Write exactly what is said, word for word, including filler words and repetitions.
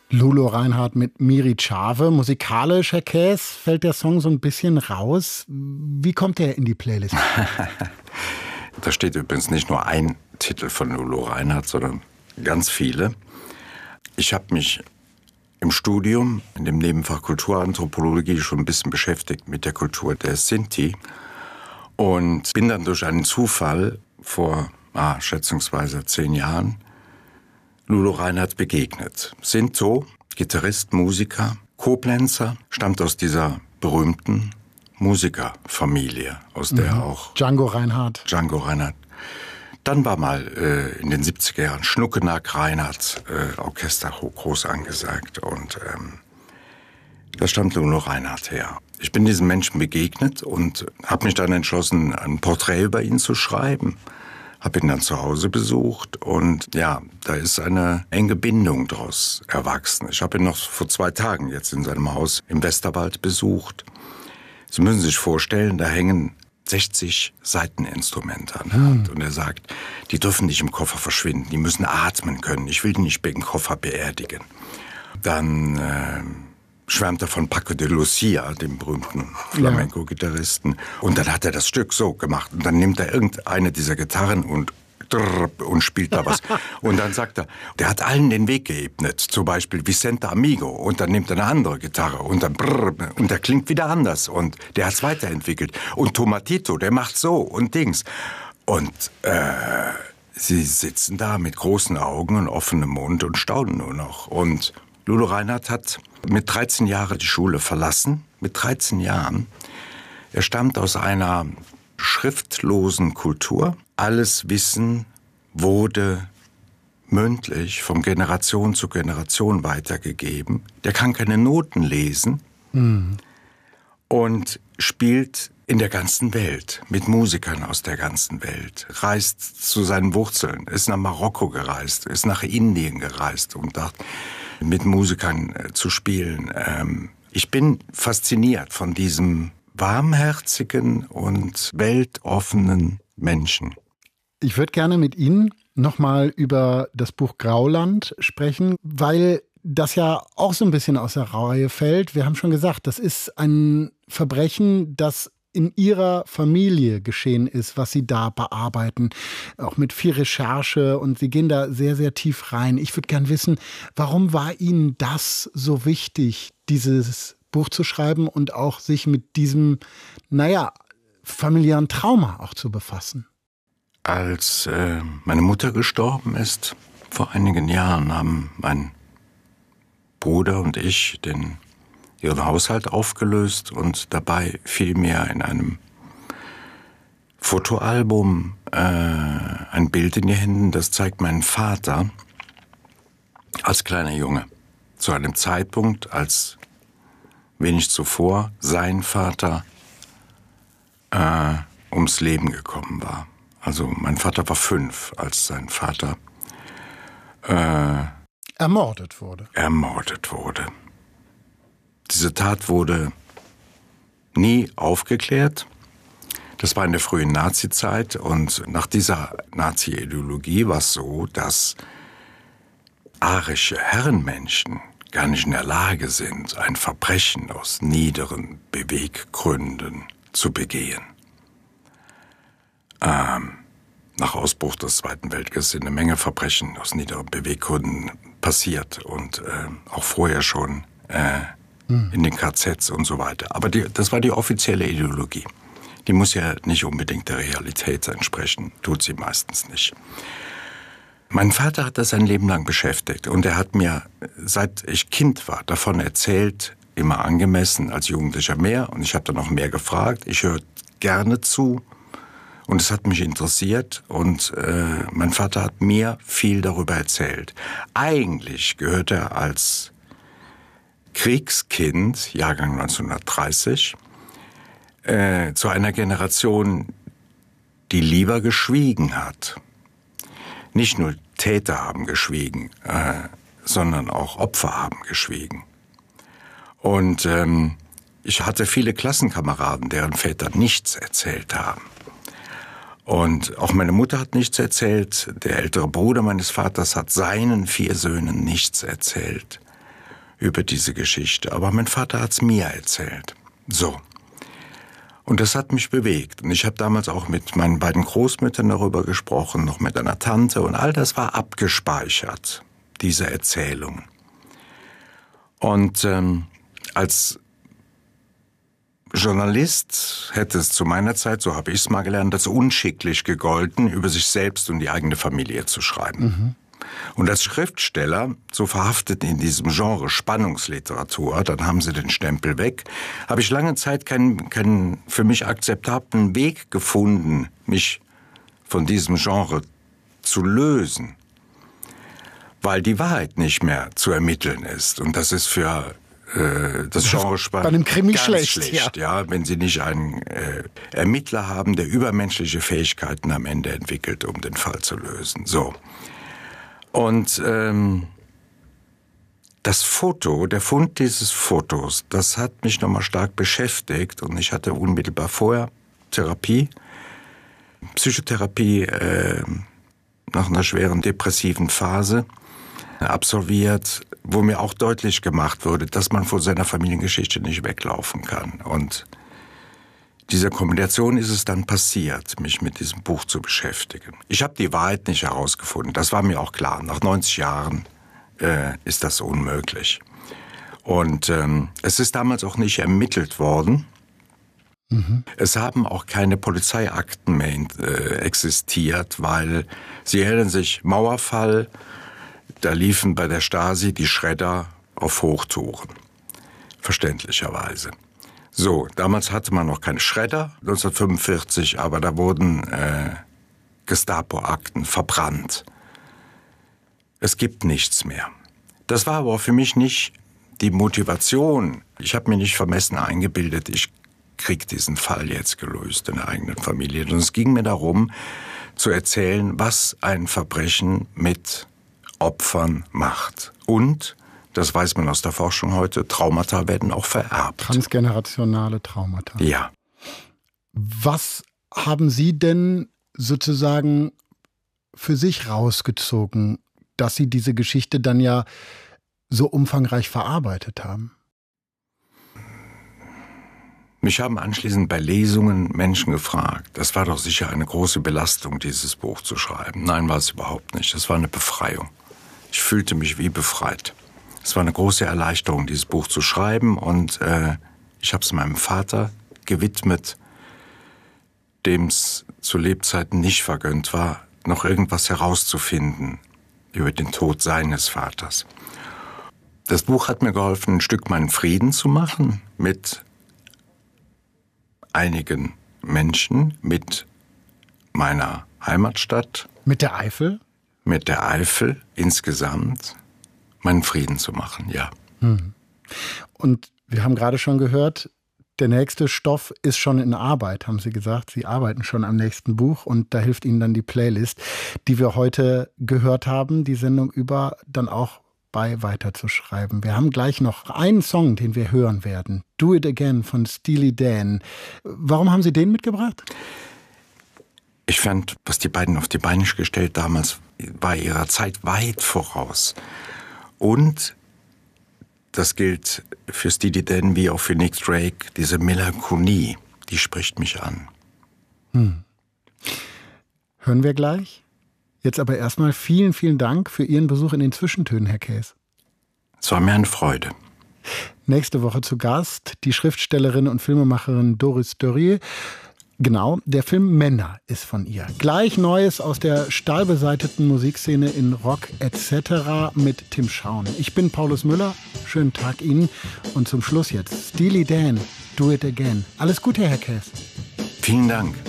Lulu Reinhardt mit Miri Tschave. Musikalisch, Herr Käs, fällt der Song so ein bisschen raus. Wie kommt der in die Playlist? Da steht übrigens nicht nur ein Titel von Lulu Reinhardt, sondern ganz viele. Ich habe mich im Studium, in dem Nebenfach Kulturanthropologie, schon ein bisschen beschäftigt mit der Kultur der Sinti und bin dann durch einen Zufall vor ah, schätzungsweise zehn Jahren Lulu Reinhardt begegnet. Sinto, Gitarrist, Musiker, Koblenzer, stammt aus dieser berühmten Musikerfamilie, aus der mhm. auch Django Reinhardt. Django Reinhardt. Dann war mal äh, in den siebziger Jahren Schnuckenack Reinhardt äh, Orchester groß angesagt und ähm, da stammt Lulu Reinhardt her. Ich bin diesem Menschen begegnet und habe mich dann entschlossen, ein Porträt über ihn zu schreiben. Habe ihn dann zu Hause besucht und ja, da ist eine enge Bindung daraus erwachsen. Ich habe ihn noch vor zwei Tagen jetzt in seinem Haus im Westerwald besucht. Sie müssen sich vorstellen, da hängen sechzig Saiteninstrumente an der Hand. Hm. Und er sagt, die dürfen nicht im Koffer verschwinden, die müssen atmen können. Ich will die nicht im Koffer beerdigen. Dann äh, schwärmt er von Paco de Lucia, dem berühmten Flamenco-Gitarristen. Und dann hat er das Stück so gemacht. Und dann nimmt er irgendeine dieser Gitarren und und spielt da was. Und dann sagt er, der hat allen den Weg geebnet. Zum Beispiel Vicente Amigo. Und dann nimmt er eine andere Gitarre. Und dann brrr, und der klingt wieder anders. Und der hat's weiterentwickelt. Und Tomatito, der macht so und Dings. Und äh, sie sitzen da mit großen Augen und offenem Mund und staunen nur noch. Und Lulu Reinhardt hat mit dreizehn Jahren die Schule verlassen. Mit dreizehn Jahren. Er stammt aus einer schriftlosen Kultur. Alles Wissen wurde mündlich von Generation zu Generation weitergegeben. Der kann keine Noten lesen mhm. und spielt in der ganzen Welt mit Musikern aus der ganzen Welt, reist zu seinen Wurzeln, ist nach Marokko gereist, ist nach Indien gereist, um dort mit Musikern äh, zu spielen. Ähm, ich bin fasziniert von diesem warmherzigen und weltoffenen Menschen. Ich würde gerne mit Ihnen nochmal über das Buch Grauland sprechen, weil das ja auch so ein bisschen aus der Reihe fällt. Wir haben schon gesagt, das ist ein Verbrechen, das in Ihrer Familie geschehen ist, was Sie da bearbeiten, auch mit viel Recherche, und Sie gehen da sehr, sehr tief rein. Ich würde gerne wissen, warum war Ihnen das so wichtig, dieses Buch zu schreiben und auch sich mit diesem, naja, familiären Trauma auch zu befassen? Als äh, meine Mutter gestorben ist, vor einigen Jahren, haben mein Bruder und ich den, ihren Haushalt aufgelöst und dabei fiel mir in einem Fotoalbum äh, ein Bild in die Hände, das zeigt meinen Vater als kleiner Junge. Zu einem Zeitpunkt, als wenig zuvor sein Vater äh, ums Leben gekommen war. Also mein Vater war fünf, als sein Vater äh, ermordet wurde. Ermordet wurde. Diese Tat wurde nie aufgeklärt. Das war in der frühen Nazi-Zeit und nach dieser Nazi-Ideologie war es so, dass arische Herrenmenschen gar nicht in der Lage sind, ein Verbrechen aus niederen Beweggründen zu begehen. Ähm, nach Ausbruch des Zweiten Weltkriegs sind eine Menge Verbrechen aus niederen Beweggründen passiert und äh, auch vorher schon äh, hm. in den K Zs und so weiter. Aber die, das war die offizielle Ideologie. Die muss ja nicht unbedingt der Realität entsprechen, tut sie meistens nicht. Mein Vater hat das sein Leben lang beschäftigt und er hat mir, seit ich Kind war, davon erzählt, immer angemessen, als Jugendlicher mehr, und ich habe dann noch mehr gefragt. Ich höre gerne zu und es hat mich interessiert und äh, mein Vater hat mir viel darüber erzählt. Eigentlich gehört er als Kriegskind, Jahrgang neunzehnhundertdreißig, äh, zu einer Generation, die lieber geschwiegen hat. Nicht nur Täter haben geschwiegen, äh, sondern auch Opfer haben geschwiegen. Und ähm, ich hatte viele Klassenkameraden, deren Väter nichts erzählt haben. Und auch meine Mutter hat nichts erzählt. Der ältere Bruder meines Vaters hat seinen vier Söhnen nichts erzählt. über diese Geschichte. Aber mein Vater hat's mir erzählt. So. Und das hat mich bewegt. Und ich habe damals auch mit meinen beiden Großmüttern darüber gesprochen, noch mit einer Tante. Und all das war abgespeichert, diese Erzählungen. Und ähm, als Journalist hätte es zu meiner Zeit, so habe ich es mal gelernt, als unschicklich gegolten, über sich selbst und die eigene Familie zu schreiben. Mhm. Und als Schriftsteller, so verhaftet in diesem Genre Spannungsliteratur, dann haben sie den Stempel weg, habe ich lange Zeit keinen, keinen für mich akzeptablen Weg gefunden, mich von diesem Genre zu lösen. Weil die Wahrheit nicht mehr zu ermitteln ist. Und das ist für äh, das Genre bei einem Krimi ganz schlecht, schlecht, ja. ja, wenn Sie nicht einen äh, Ermittler haben, der übermenschliche Fähigkeiten am Ende entwickelt, um den Fall zu lösen. So. Und ähm, das Foto, der Fund dieses Fotos, das hat mich nochmal stark beschäftigt. Und ich hatte unmittelbar vorher Therapie, Psychotherapie, äh, nach einer schweren depressiven Phase absolviert, wo mir auch deutlich gemacht wurde, dass man vor seiner Familiengeschichte nicht weglaufen kann. Und dieser Kombination ist es dann passiert, mich mit diesem Buch zu beschäftigen. Ich habe die Wahrheit nicht herausgefunden, das war mir auch klar. Nach neunzig Jahren äh, ist das unmöglich. Und ähm, es ist damals auch nicht ermittelt worden. Mhm. Es haben auch keine Polizeiakten mehr äh, existiert, weil, Sie erinnern sich, Mauerfall, da liefen bei der Stasi die Schredder auf Hochtouren. Verständlicherweise. So, damals hatte man noch keine Schredder, neunzehnhundertfünfundvierzig, aber da wurden äh, Gestapo-Akten verbrannt. Es gibt nichts mehr. Das war aber für mich nicht die Motivation. Ich habe mir nicht vermessen eingebildet, ich krieg diesen Fall jetzt gelöst in der eigenen Familie. Und es ging mir darum, zu erzählen, was ein Verbrechen mit Opfern macht. Und, das weiß man aus der Forschung heute, Traumata werden auch vererbt. Transgenerationale Traumata. Ja. Was haben Sie denn sozusagen für sich rausgezogen, dass Sie diese Geschichte dann ja so umfangreich verarbeitet haben? Mich haben anschließend bei Lesungen Menschen gefragt, das war doch sicher eine große Belastung, dieses Buch zu schreiben. Nein, war es überhaupt nicht. Das war eine Befreiung. Ich fühlte mich wie befreit. Es war eine große Erleichterung, dieses Buch zu schreiben. Und äh, ich habe es meinem Vater gewidmet, dem es zu Lebzeiten nicht vergönnt war, noch irgendwas herauszufinden über den Tod seines Vaters. Das Buch hat mir geholfen, ein Stück meinen Frieden zu machen mit einigen Menschen, mit meiner Heimatstadt. Mit der Eifel? Mit der Eifel insgesamt meinen Frieden zu machen, ja. Hm. Und wir haben gerade schon gehört, der nächste Stoff ist schon in Arbeit, haben Sie gesagt. Sie arbeiten schon am nächsten Buch und da hilft Ihnen dann die Playlist, die wir heute gehört haben, die Sendung über, dann auch bei weiterzuschreiben. Wir haben gleich noch einen Song, den wir hören werden. Do It Again von Steely Dan. Warum haben Sie den mitgebracht? Ich fand, was die beiden auf die Beine gestellt damals, war ihrer Zeit weit voraus. Und das gilt für Steely Dan wie auch für Nick Drake, diese Melancholie, die spricht mich an. Hm. Hören wir gleich? Jetzt aber erstmal vielen, vielen Dank für Ihren Besuch in den Zwischentönen, Herr Käs. Es war mir eine Freude. Nächste Woche zu Gast die Schriftstellerin und Filmemacherin Doris Dörrier. Genau, der Film Männer ist von ihr. Gleich Neues aus der stahlbeseiteten Musikszene in Rock et cetera mit Tim Schauen. Ich bin Paulus Müller, schönen Tag Ihnen und zum Schluss jetzt Steely Dan, Do It Again. Alles Gute, Herr Käs. Vielen Dank.